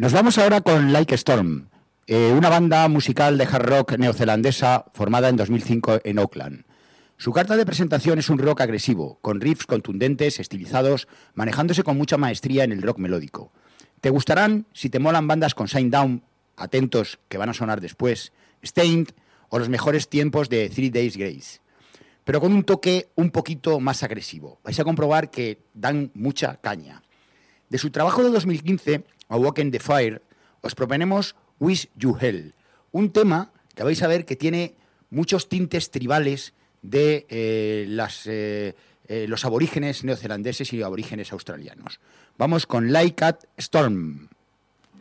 Nos vamos ahora con Like Storm, una banda musical de hard rock neozelandesa formada en 2005 en Auckland. Su carta de presentación es un rock agresivo, con riffs contundentes, estilizados, manejándose con mucha maestría en el rock melódico. Te gustarán si te molan bandas con Shinedown, atentos que van a sonar después, Stained o los mejores tiempos de 3 Days Grace, pero con un toque un poquito más agresivo. Vais a comprobar que dan mucha caña. De su trabajo de 2015, Awoken the Fire, os proponemos Wish You Hell, un tema que vais a ver que tiene muchos tintes tribales de los aborígenes neozelandeses y aborígenes australianos. Vamos con Like Storm.